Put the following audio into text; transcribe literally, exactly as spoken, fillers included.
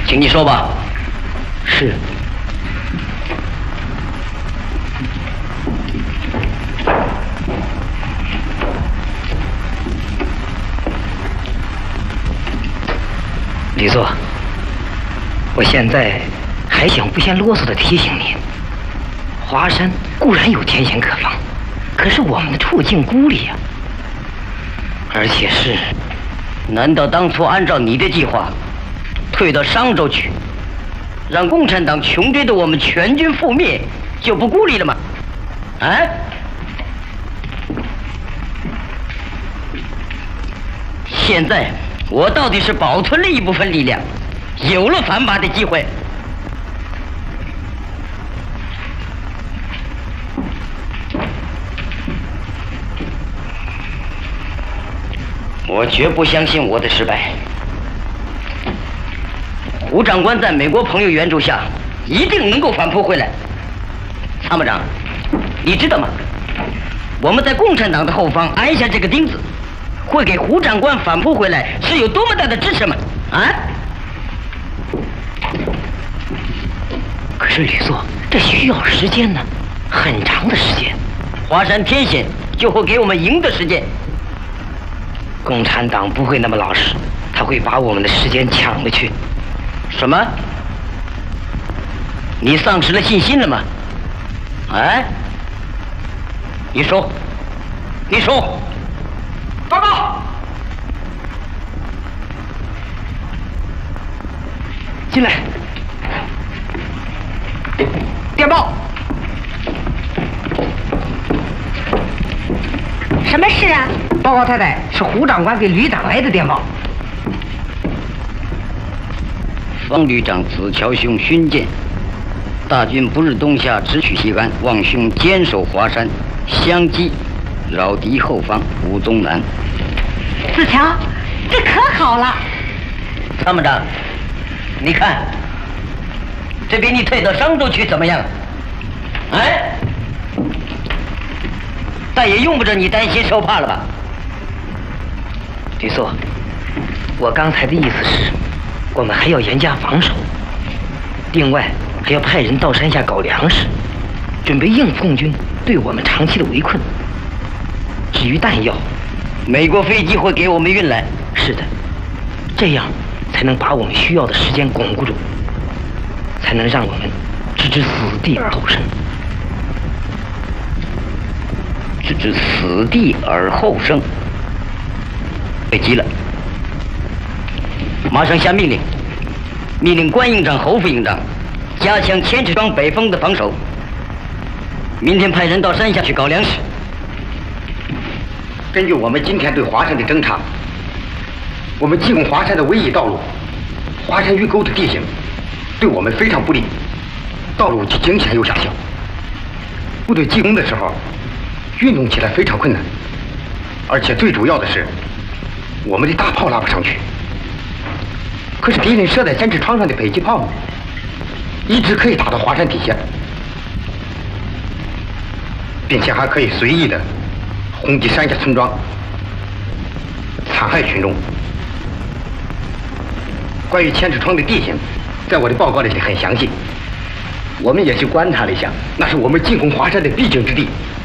请你说吧。 是。李座，我现在还想不嫌啰嗦的提醒您，华山固然有天险可防，可是我们的处境孤立呀、啊，而且是…… 难道当初按照你的计划，退到商州去，让共产党穷追的我们全军覆灭，就不孤立了吗？啊？现在我到底是保存了一部分力量，有了反拔的机会。我绝不相信我的失败。胡长官在美国朋友援助下，一定能够反扑回来。参谋长，你知道吗？我们在共产党的后方安下这个钉子，会给胡长官反扑回来是有多么大的支持吗？啊？ 可是吕座，这需要时间呢，很长的时间。 华山天险就会给我们赢的时间。 共产党不会那么老实，他会把我们的时间抢了去。 什么？你丧失了信心了吗？哎？你说，你说。报告。 进来。电报。 什么事啊？ 报告太太，是胡长官给旅长来的电报。 方旅长子乔兄勋鉴，大军不日东下，直取西安，望兄坚守华山，相击扰敌后方，无踪南。 子乔，这可好了。 参谋长，你看，这比你退到商州去怎么样？哎？但也用不着你担心受怕了吧？ 吕座，我刚才的意思是，我们还要严加防守，另外还要派人到山下搞粮食，准备应付共军对我们长期的围困。至于弹药， 美国飞机会给我们运来。 是的，这样才能把我们需要的时间巩固住，才能让我们置之死地而后生。 置之死地而后生。别急了，马上下命令，命令关营长、侯副营长加强千尺庄北峰的防守。明天派人到山下去搞粮食。 根据我们今天对华山的侦查，我们进攻华山的唯一道路，华山峪沟的地形对我们非常不利，道路既惊险又狭小，部队进攻的时候运动起来非常困难，而且最主要的是，我们的大炮拉不上去。可是敌人设在山治窗上的迫击炮呢，一直可以打到华山底下，并且还可以随意的轰击山下村庄，残害群众。关于千尺窗的地形，在我的报告里很详细，我们也去观察了一下，那是我们进攻华山的必经之地。